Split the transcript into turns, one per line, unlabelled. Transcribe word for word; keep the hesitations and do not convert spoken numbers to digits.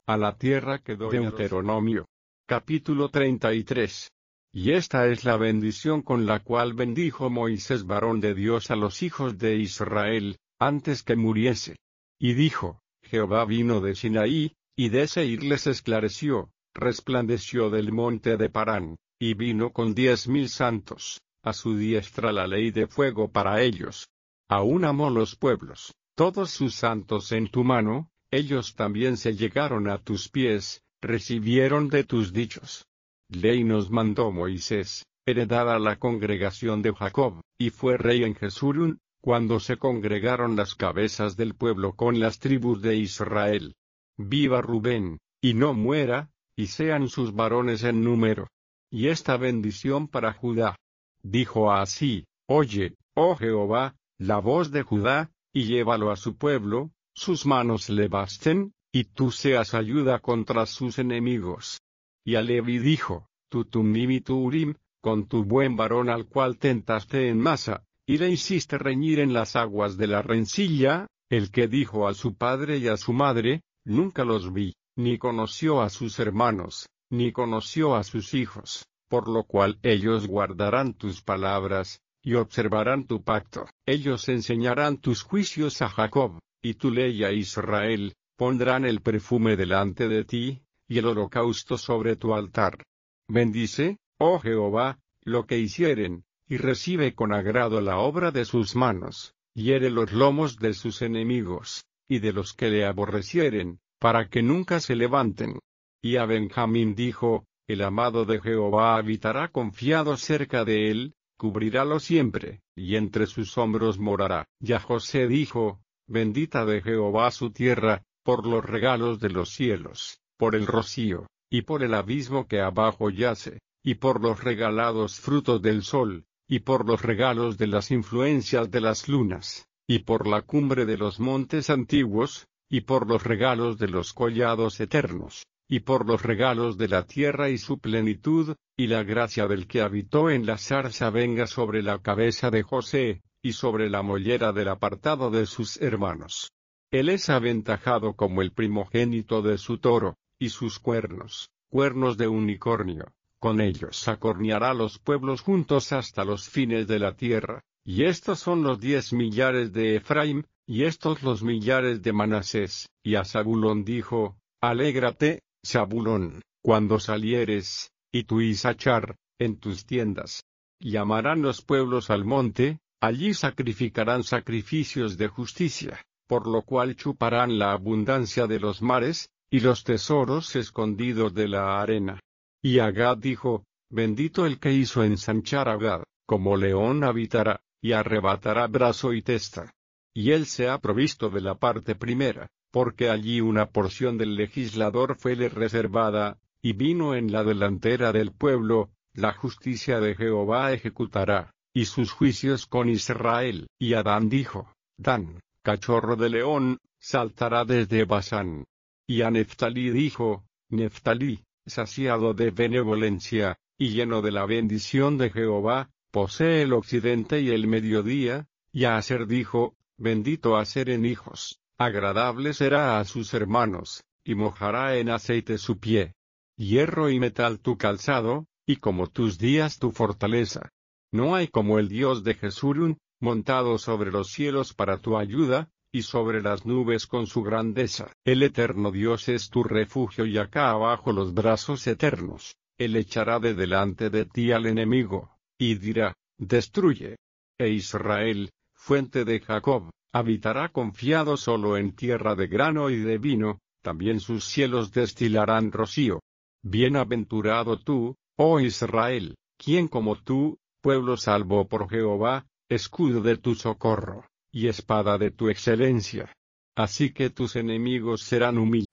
a la tierra que doy. Deuteronomio, capítulo treinta y tres. Y esta es la bendición con la cual bendijo Moisés varón de Dios a los hijos de Israel, antes que muriese. Y dijo, Jehová vino de Sinaí, y de Seir les esclareció, resplandeció del monte de Parán, y vino con diez mil santos, a su diestra la ley de fuego para ellos. Aún amó los pueblos, todos sus santos en tu mano, ellos también se llegaron a tus pies, recibieron de tus dichos. Ley nos mandó Moisés, heredada la congregación de Jacob, y fue rey en Jesurún, cuando se congregaron las cabezas del pueblo con las tribus de Israel. Viva Rubén, y no muera, y sean sus varones en número. Y esta bendición para Judá. Dijo así, oye, oh Jehová, la voz de Judá, y llévalo a su pueblo, sus manos le basten, y tú seas ayuda contra sus enemigos. Y a Levi dijo, tu Tumim y tu Urim, con tu buen varón al cual tentaste en Masa, y le hiciste reñir en las aguas de la rencilla, el que dijo a su padre y a su madre, nunca los vi, ni conoció a sus hermanos, ni conoció a sus hijos, por lo cual ellos guardarán tus palabras, y observarán tu pacto. Ellos enseñarán tus juicios a Jacob, y tu ley a Israel, pondrán el perfume delante de ti, y el holocausto sobre tu altar. Bendice, oh Jehová, lo que hicieren, y recibe con agrado la obra de sus manos, hiere los lomos de sus enemigos, y de los que le aborrecieren, para que nunca se levanten. Y a Benjamín dijo, el amado de Jehová habitará confiado cerca de él, cubrirálo siempre, y entre sus hombros morará. Y a José dijo, bendita de Jehová su tierra, por los regalos de los cielos, por el rocío, y por el abismo que abajo yace, y por los regalados frutos del sol, y por los regalos de las influencias de las lunas, y por la cumbre de los montes antiguos, y por los regalos de los collados eternos, y por los regalos de la tierra y su plenitud, y la gracia del que habitó en la zarza venga sobre la cabeza de José, y sobre la mollera del apartado de sus hermanos. Él es aventajado como el primogénito de su toro, y sus cuernos, cuernos de unicornio, con ellos acorneará los pueblos juntos hasta los fines de la tierra, y estos son los diez millares de Efraim, y estos los millares de Manasés. Y a Zabulón dijo, alégrate, Zabulón, cuando salieres, y tú Isachar, en tus tiendas. Llamarán los pueblos al monte, allí sacrificarán sacrificios de justicia, por lo cual chuparán la abundancia de los mares, y los tesoros escondidos de la arena. Y Agad dijo, bendito el que hizo ensanchar a Gad, como león habitará, y arrebatará brazo y testa. Y él se ha provisto de la parte primera, porque allí una porción del legislador fuele reservada, y vino en la delantera del pueblo, la justicia de Jehová ejecutará, y sus juicios con Israel. Y Adán dijo, Dan, cachorro de león, saltará desde Basán. Y a Neftalí dijo, Neftalí, saciado de benevolencia, y lleno de la bendición de Jehová, posee el occidente y el mediodía. Y a Aser dijo, bendito Aser en hijos, agradable será a sus hermanos, y mojará en aceite su pie. Hierro y metal tu calzado, y como tus días tu fortaleza. No hay como el Dios de Jesurún, montado sobre los cielos para tu ayuda, y sobre las nubes con su grandeza. El eterno Dios es tu refugio y acá abajo los brazos eternos. Él echará de delante de ti al enemigo, y dirá, destruye. E Israel, fuente de Jacob, habitará confiado solo en tierra de grano y de vino, también sus cielos destilarán rocío. Bienaventurado tú, oh Israel, ¿quién como tú, pueblo salvo por Jehová, escudo de tu socorro, y espada de tu excelencia? Así que tus enemigos serán humillados.